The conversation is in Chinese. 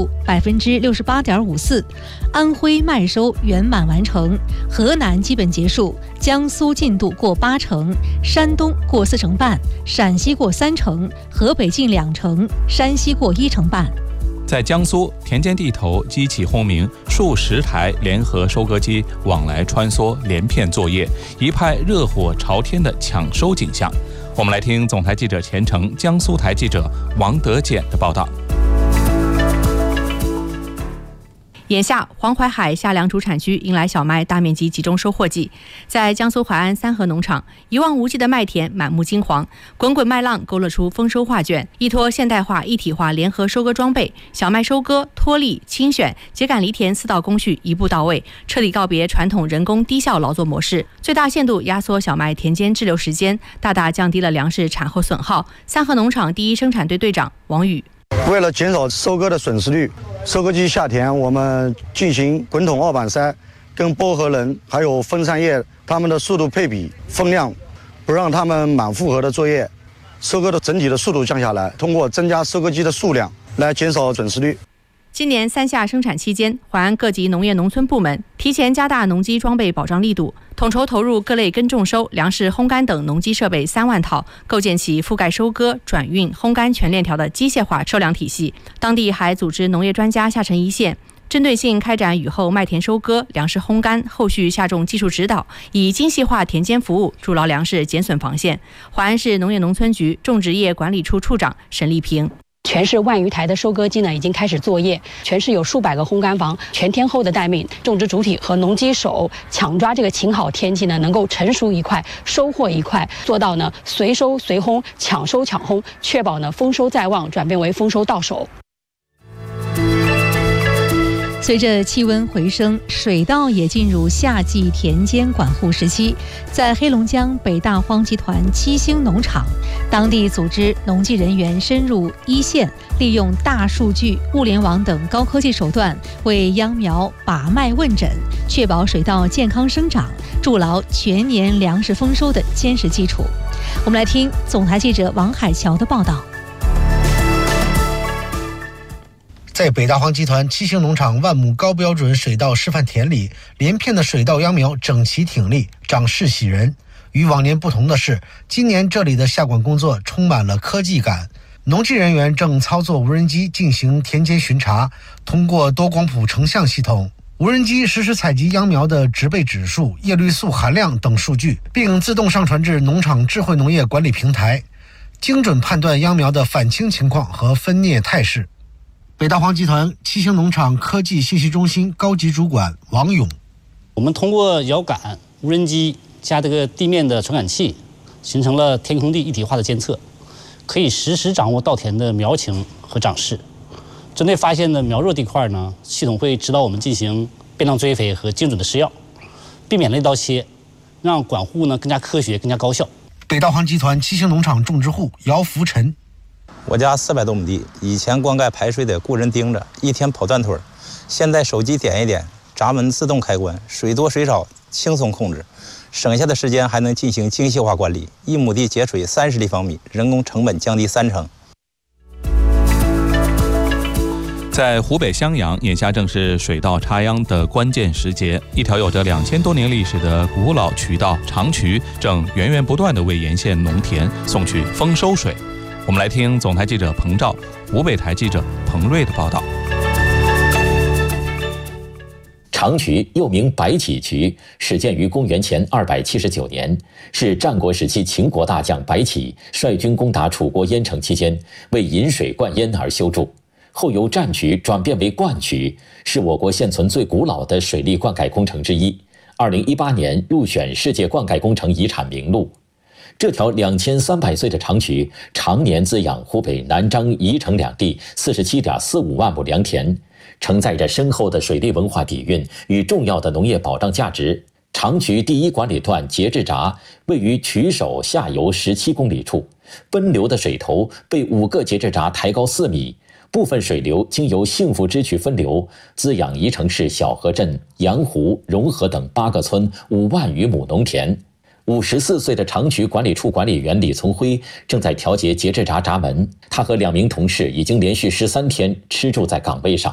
度68.54%，安徽麦收圆满完成，河南基本结束，江苏进度过80%，山东过4成半，陕西过3成，河北近2成，山西过1成半。 在江苏，田间地头机器轰鸣，数十台联合收割机往来穿梭，连片作业，一派热火朝天的抢收景象。我们来听总台记者钱程、江苏台记者王德简的报道。 眼下，黄淮海夏粮主产区迎来小麦大面积集中收获季。在江苏淮安三河农场，一望无际的麦田满目金黄，滚滚麦浪勾勒出丰收画卷。依托现代化一体化联合收割装备，小麦收割、脱粒、清选、秸秆犁田4道工序一步到位，彻底告别传统人工低效劳作模式，最大限度压缩小麦田间滞留时间，大大降低了粮食产后损耗。三河农场第一生产队队长王宇。 为了减少收割的损失率，收割机下田我们进行滚筒2板筛，跟剥核人还有分散液它们的速度配比分量，不让它们满负荷的作业，收割的整体的速度降下来，通过增加收割机的数量来减少损失率。 今年3夏生产期间，淮安各级农业农村部门提前加大农机装备保障力度，统筹投入各类耕种收、粮食烘干等农机设备3万套，构建起覆盖收割、转运、烘干全链条的机械化收粮体系。当地还组织农业专家下沉一线，针对性开展雨后麦田收割、粮食烘干、后续下种技术指导，以精细化田间服务筑牢粮食减损防线。淮安市农业农村局种植业管理处处长沈丽萍。 全市10000余台的收割机呢已经开始作业，全市有数百个烘干房，全天候的待命，种植主体和农机手抢抓这个晴好天气呢，能够成熟一块，收获一块，做到呢随收随烘，抢收抢烘，确保呢丰收在望转变为丰收到手。 随着气温回升，水稻也进入夏季田间管护时期。在黑龙江北大荒集团7星农场，当地组织农技人员深入一线，利用大数据、物联网等高科技手段，为秧苗把脉问诊，确保水稻健康生长，筑牢全年粮食丰收的坚实基础。我们来听总台记者王海桥的报道。 在北大荒集团7星农场万亩高标准水稻示范田里，连片的水稻秧苗整齐挺立，长势喜人。与往年不同的是，今年这里的下管工作充满了科技感。农技人员正操作无人机进行田间巡查，通过多光谱成像系统，无人机实时采集秧苗的植被指数、叶绿素含量等数据，并自动上传至农场智慧农业管理平台，精准判断秧苗的返青情况和分蘖态势。北大荒集团7星农场科技信息中心高级主管王勇： 我们通过遥感、无人机加这个地面的传感器，形成了天空地一体化的监测，可以实时掌握稻田的苗情和长势。针对发现的苗弱地块呢，系统会指导我们进行变量追肥和精准的施药，避免了一刀切，让管护呢更加科学、更加高效。 北大荒集团7星农场种植户姚福臣： 我家400多亩地，以前灌溉排水得雇人盯着，一天跑断腿，现在手机点一点，闸门自动开关，水多水少轻松控制，省下的时间还能进行精细化管理，1亩地节水30立方米，人工成本降低3成。 在湖北襄阳，眼下正是水稻插秧的关键时节，一条有着2000多年历史的古老渠道长渠正源源不断地为沿线农田送去丰收水。我们来听总台记者彭照、湖北台记者彭瑞的报道。 长渠又名白起渠，始建于公元前279年，是战国时期秦国大将白起率军攻打楚国鄢城期间，为引水灌淹而修筑。后由战渠转变为灌渠，是我国现存最古老的水利灌溉工程之一。2018年入选世界灌溉工程遗产名录。这条2300岁的长渠常年滋养湖北南漳、宜城两地47.45万亩良田，承载着深厚的水利文化底蕴与重要的农业保障价值。长渠第一管理段节制闸位于渠首下游17公里处，奔流的水头被5个节制闸抬高4米，部分水流经由幸福支渠分流，滋养宜城市小河镇、阳湖、融河等8个村5万余亩农田。54岁的长渠管理处管理员李从辉正在调节节制闸闸门，他和2名同事已经连续13天吃住在岗位上。